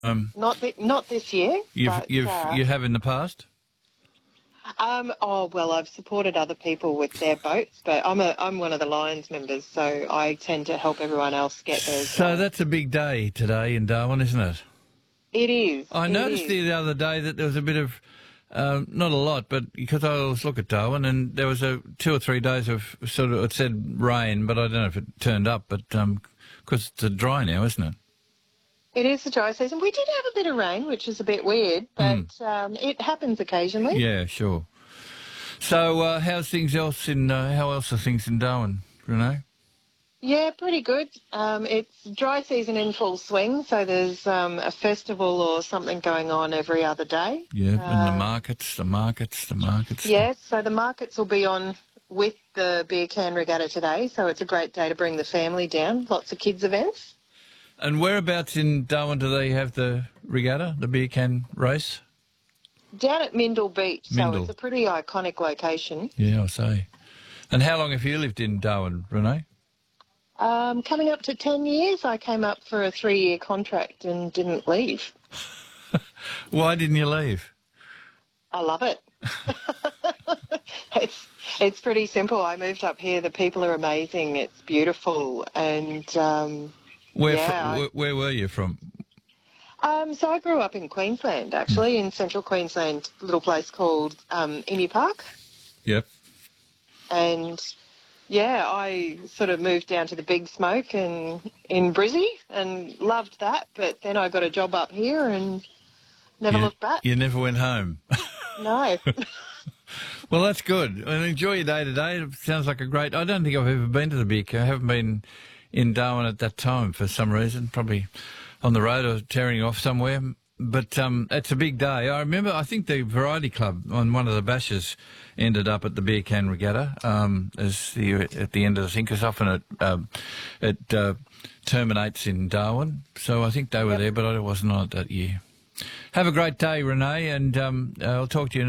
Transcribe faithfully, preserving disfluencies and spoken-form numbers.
Um, not th- not this year. you've but, you've uh, you have in the past. Um, oh well, I've supported other people with their boats, but I'm a I'm one of the Lions members, so I tend to help everyone else get theirs. So done. that's a big day today in Darwin, isn't it? It is. I it noticed is. the other day that there was a bit of, um, not a lot, but because I always look at Darwin, and there was a two or three days of sort of, it said rain, but I don't know if it turned up, but because um, it's dry now, isn't it? It is the dry season. We did have a bit of rain, which is a bit weird, but Mm. um, it happens occasionally. Yeah, sure. So uh, how's things else in, uh, how else are things in Darwin, Renee? Yeah, pretty good. Um, it's dry season in full swing, so there's um, a festival or something going on every other day. Yeah, Uh, and the markets, the markets, the markets. Yes, so the markets will be on with the beer can regatta today, so it's a great day to bring the family down. Lots of kids events. And whereabouts in Darwin do they have the regatta, the beer can race? Down at Mindle Beach, so Mindle. it's a pretty iconic location. Yeah, I say. And how long have you lived in Darwin, Renee? Um, coming up to ten years, I came up for a three-year contract and didn't leave. Why didn't you leave? I love it. it's it's pretty simple. I moved up here. The people are amazing. It's beautiful, and um, Where yeah. fr- I- where, where were you from? um, so I grew up in Queensland, actually, in central Queensland, a little place called um, Emu Park, Yep. and yeah, I sort of moved down to the Big Smoke and in Brizzy and loved that. But then I got a job up here and never you, looked back. You never went home. No. Well, that's good. And enjoy your day today. It sounds like a great... I don't think I've ever been to the beer can. I haven't been in Darwin at that time for some reason. Probably on the road or tearing off somewhere. But um, it's a big day. I remember, I think the Variety Club on one of the bashes ended up at the Beer Can Regatta um, as the, at the end of the thing, because often it, um, it uh, terminates in Darwin. So I think they were Yep. there, but I wasn't on it that year. Have a great day, Renee, and um, I'll talk to you